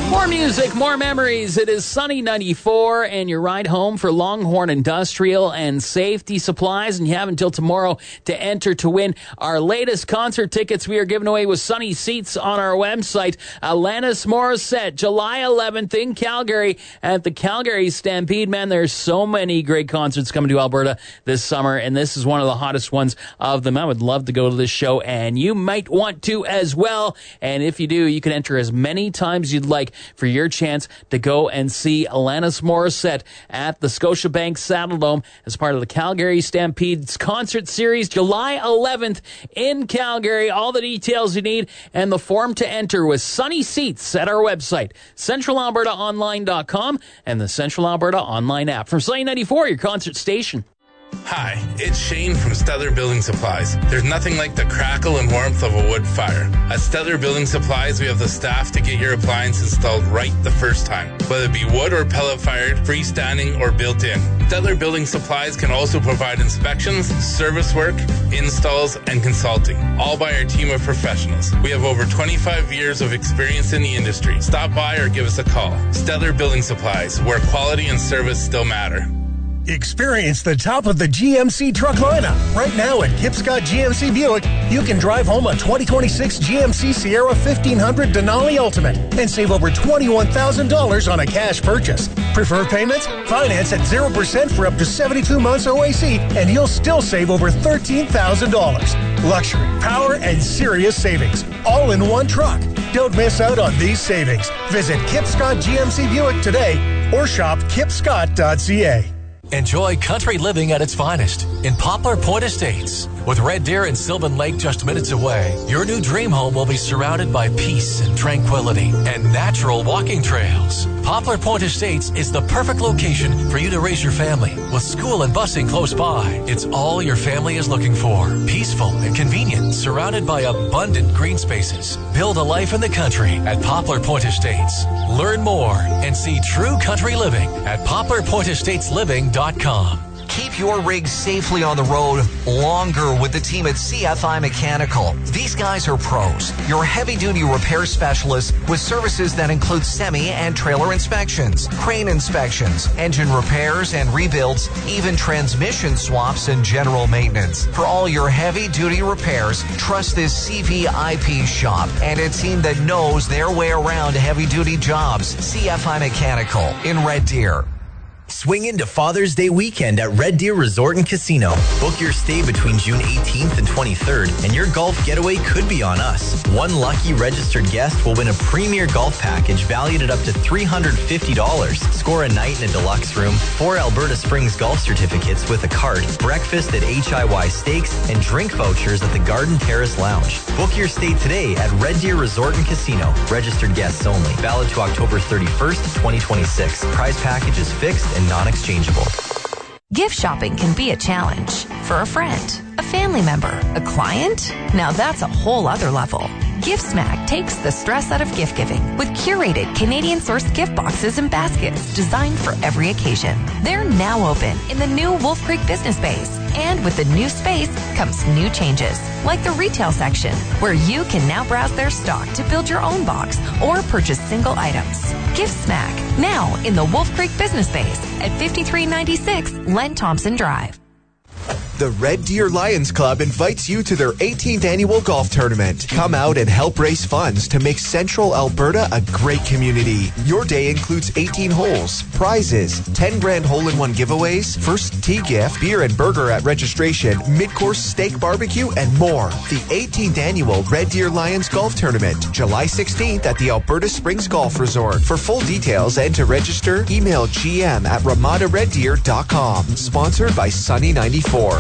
More music, more memories. It is Sunny 94 and your ride home for Longhorn Industrial and Safety Supplies. And you have until tomorrow to enter to win our latest concert tickets we are giving away with Sunny Seats on our website. Alanis Morissette, July 11th in Calgary at the Calgary Stampede. Man, there's so many great concerts coming to Alberta this summer, and this is one of the hottest ones of them. I would love to go to this show, and you might want to as well. And if you do, you can enter as many times you'd like for your chance to go and see Alanis Morissette at the Scotiabank Saddledome as part of the Calgary Stampede's concert series, July 11th in Calgary. All the details you need and the form to enter with Sunny Seats at our website, centralalbertaonline.com and the Central Alberta Online app. From Sunny 94, your concert station. Hi, it's Shane from Stellar Building Supplies. There's nothing like the crackle and warmth of a wood fire. At Stellar Building Supplies, we have the staff to get your appliance installed right the first time, whether it be wood or pellet fired, freestanding, or built in. Stellar Building Supplies can also provide inspections, service work, installs, and consulting, all by our team of professionals. We have over 25 years of experience in the industry. Stop by or give us a call. Stellar Building Supplies, where quality and service still matter. Experience the top of the GMC truck lineup. Right now at Kipscott GMC Buick, you can drive home a 2026 GMC Sierra 1500 Denali Ultimate and save over $21,000 on a cash purchase. Prefer payments? Finance at 0% for up to 72 months OAC, and you'll still save over $13,000. Luxury, power, and serious savings, all in one truck. Don't miss out on these savings. Visit Kipscott GMC Buick today or shop kipscott.ca. Enjoy country living at its finest in Poplar Point Estates. With Red Deer and Sylvan Lake just minutes away, your new dream home will be surrounded by peace and tranquility and natural walking trails. Poplar Point Estates is the perfect location for you to raise your family. With school and busing close by, it's all your family is looking for. Peaceful and convenient, surrounded by abundant green spaces. Build a life in the country at Poplar Point Estates. Learn more and see true country living at poplarpointestatesLiving.com. Keep your rig safely on the road longer with the team at CFI Mechanical. These guys are pros, your heavy-duty repair specialists with services that include semi and trailer inspections, crane inspections, engine repairs and rebuilds, even transmission swaps and general maintenance. For all your heavy-duty repairs, trust this CVIP shop and a team that knows their way around heavy-duty jobs. CFI Mechanical in Red Deer. Swing into Father's Day weekend at Red Deer Resort and Casino. Book your stay between June 18th and 23rd, and your golf getaway could be on us. One lucky registered guest will win a premier golf package valued at up to $350. Score a night in a deluxe room, 4 Alberta Springs golf certificates with a card, breakfast at HIY Steaks, and drink vouchers at the Garden Terrace Lounge. Book your stay today at Red Deer Resort and Casino. Registered guests only. Valid to October 31st, 2026. Prize package is fixed and non-exchangeable. Gift shopping can be a challenge for a friend, a family member, a client. Now that's a whole other level. GiftSmack takes the stress out of gift giving with curated Canadian-sourced gift boxes and baskets designed for every occasion. They're now open in the new Wolf Creek Business Space. And with the new space comes new changes, like the retail section, where you can now browse their stock to build your own box or purchase single items. GiftSmack, now in the Wolf Creek Business Space at 5396 Len Thompson Drive. The Red Deer Lions Club invites you to their 18th annual golf tournament. Come out and help raise funds to make Central Alberta a great community. Your day includes 18 holes, prizes, 10 grand hole-in-one giveaways, first tee gift, beer and burger at registration, mid-course steak barbecue, and more. The 18th annual Red Deer Lions Golf Tournament, July 16th at the Alberta Springs Golf Resort. For full details and to register, email gm@ramadareddeer.com. Sponsored by Sunny 94.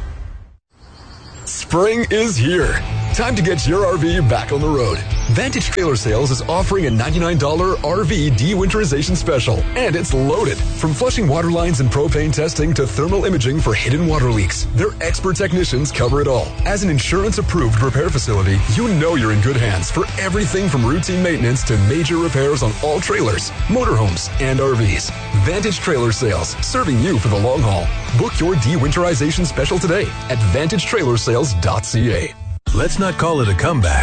Spring is here. Time to get your RV back on the road. Vantage Trailer Sales is offering a $99 RV de-winterization special, and it's loaded. From flushing water lines and propane testing to thermal imaging for hidden water leaks, their expert technicians cover it all. As an insurance-approved repair facility, you know you're in good hands for everything from routine maintenance to major repairs on all trailers, motorhomes, and RVs. Vantage Trailer Sales, serving you for the long haul. Book your de-winterization special today at vantagetrailersales.ca. Let's not call it a comeback.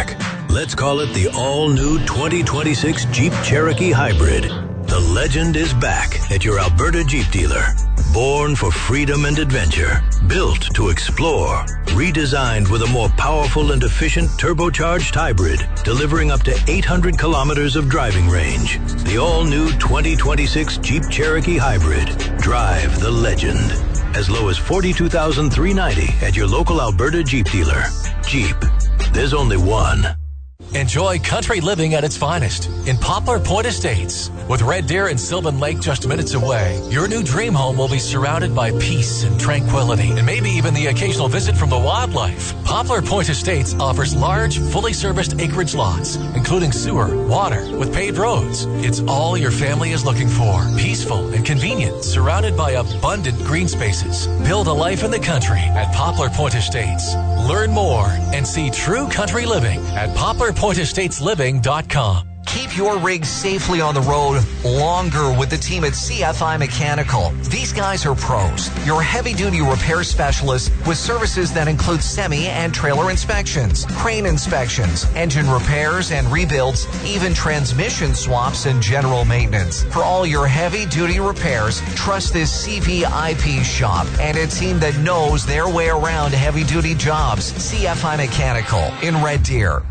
Let's call it the all-new 2026 Jeep Cherokee Hybrid. The legend is back at your Alberta Jeep dealer. Born for freedom and adventure, built to explore, redesigned with a more powerful and efficient turbocharged hybrid, delivering up to 800 kilometers of driving range. The all-new 2026 Jeep Cherokee Hybrid. Drive the legend. As low as $42,390 at your local Alberta Jeep dealer. Jeep. There's only one. Enjoy country living at its finest in Poplar Point Estates. With Red Deer and Sylvan Lake just minutes away, your new dream home will be surrounded by peace and tranquility, and maybe even the occasional visit from the wildlife. Poplar Point Estates offers large, fully serviced acreage lots, including sewer, water, with paved roads. It's all your family is looking for. Peaceful and convenient, surrounded by abundant green spaces. Build a life in the country at Poplar Point Estates. Learn more and see true country living at poplarpointestatesLiving.com. Keep your rig safely on the road longer with the team at CFI Mechanical. These guys are pros. Your heavy-duty repair specialists with services that include semi and trailer inspections, crane inspections, engine repairs and rebuilds, even transmission swaps and general maintenance. For all your heavy-duty repairs, trust this CVIP shop and a team that knows their way around heavy-duty jobs. CFI Mechanical in Red Deer.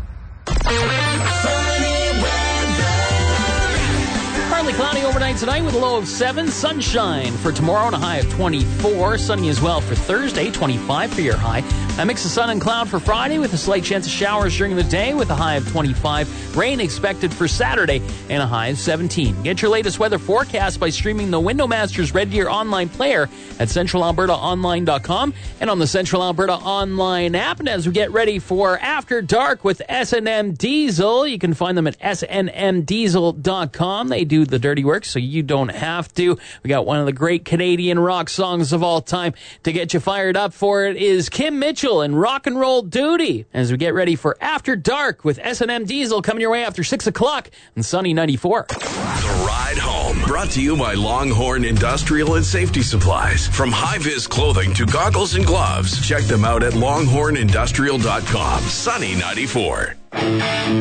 Partly cloudy overnight tonight with a low of 7. Sunshine for tomorrow and a high of 24. Sunny as well for Thursday, 25 for your high. A mix of sun and cloud for Friday with a slight chance of showers during the day with a high of 25. Rain expected for Saturday and a high of 17. Get your latest weather forecast by streaming the Windowmasters Red Deer online player at centralalbertaonline.com and on the Central Alberta Online app. And as we get ready for After Dark with S&M Diesel, you can find them at snmdiesel.com. They do the dirty work, so you don't have to. We got one of the great Canadian rock songs of all time to get you fired up for it is Kim Mitchell and Rock and Roll Duty. As we get ready for After Dark with S&M Diesel coming your way after 6 o'clock on Sunny 94. The Ride Home, brought to you by Longhorn Industrial and Safety Supplies. From high-vis clothing to goggles and gloves, check them out at longhornindustrial.com. Sunny 94.